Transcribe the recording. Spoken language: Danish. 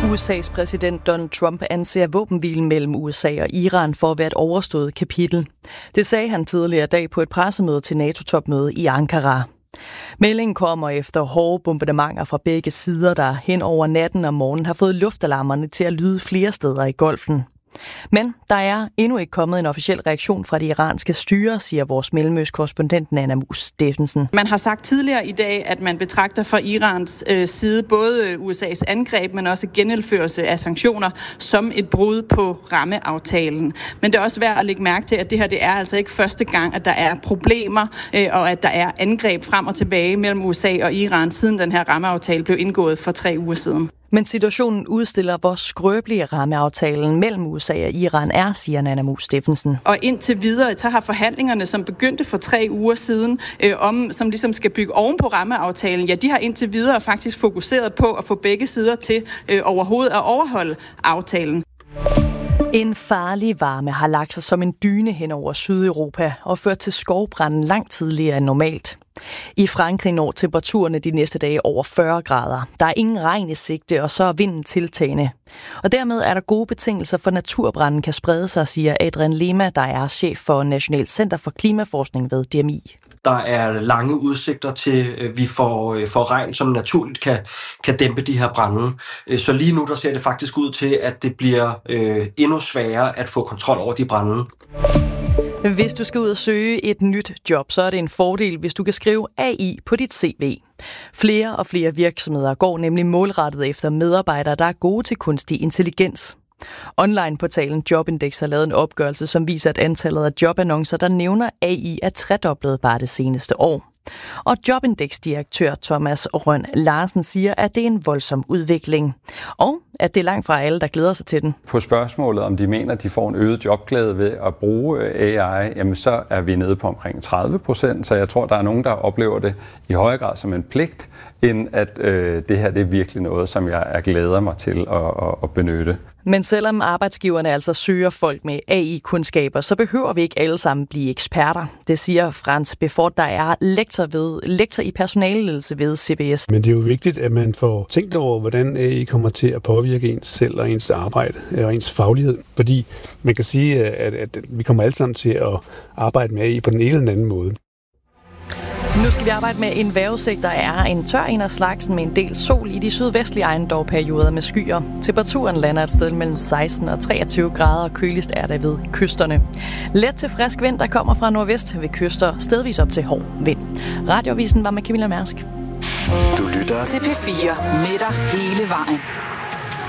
USA's præsident Donald Trump anser våbenhvilen mellem USA og Iran for at være et overstået kapitel. Det sagde han tidligere i dag på et pressemøde til NATO-topmøde i Ankara. Meldingen kommer efter hårde bombardementer fra begge sider, der hen over natten og morgenen har fået luftalarmerne til at lyde flere steder i Golfen. Men der er endnu ikke kommet en officiel reaktion fra det iranske styre, siger vores mellemøstkorrespondent Nanna Mus Steffensen. Man har sagt tidligere i dag, at man betragter fra Irans side både USA's angreb, men også genindførelse af sanktioner som et brud på rammeaftalen. Men det er også værd at lægge mærke til, at det her det er altså ikke første gang, at der er problemer og at der er angreb frem og tilbage mellem USA og Iran, siden den her rammeaftale blev indgået for 3 uger siden. Men situationen udstiller, hvor skrøbelig rammeaftalen mellem USA og Iran er, siger Nanna Mus Steffensen. Og indtil videre, så har forhandlingerne, som begyndte for 3 uger siden, som ligesom skal bygge oven på rammeaftalen, ja, de har indtil videre faktisk fokuseret på at få begge sider til overhovedet at overholde aftalen. En farlig varme har lagt sig som en dyne hen over Sydeuropa og ført til skovbranden langt tidligere end normalt. I Frankrig når temperaturerne de næste dage over 40 grader. Der er ingen regn i sigte, og så er vinden tiltagende. Og dermed er der gode betingelser for, at naturbranden kan sprede sig, siger Adrian Lema, der er chef for Nationalt Center for Klimaforskning ved DMI. Der er lange udsigter til, at vi får regn, som naturligt kan dæmpe de her brande. Så lige nu der ser det faktisk ud til, at det bliver endnu sværere at få kontrol over de brande. Hvis du skal ud og søge et nyt job, så er det en fordel, hvis du kan skrive AI på dit CV. Flere og flere virksomheder går nemlig målrettet efter medarbejdere, der er gode til kunstig intelligens. Online-portalen Jobindex har lavet en opgørelse, som viser, at antallet af jobannoncer, der nævner AI, er tredoblet bare det seneste år. Og Jobindex-direktør Thomas Røn Larsen siger, at det er en voldsom udvikling, og at det er langt fra alle, der glæder sig til den. På spørgsmålet, om de mener, at de får en øget jobglæde ved at bruge AI, jamen så er vi nede på omkring 30%, så jeg tror, der er nogen, der oplever det i højere grad som en pligt, end at det her det er virkelig noget, som jeg glæder mig til at benytte. Men selvom arbejdsgiverne altså søger folk med AI-kundskaber, så behøver vi ikke alle sammen blive eksperter. Det siger Frans Befort, der er lektor i personaleledelse ved CBS. Men det er jo vigtigt, at man får tænkt over, hvordan AI kommer til at påvirke ens selv og ens arbejde og ens faglighed. Fordi man kan sige, at vi kommer alle sammen til at arbejde med AI på den ene eller den anden måde. Nu skal vi arbejde med en vejrudsigt, der er en tør en af slagsen med en del sol i de sydvestlige ejendomperioder med skyer. Temperaturen lander et sted mellem 16 og 23 grader, og køligst er det ved kysterne. Let til frisk vind, der kommer fra nordvest ved kyster, stedvis op til hård vind. Radioavisen var med Camilla Mærsk. Du lytter til P4 med dig hele vejen.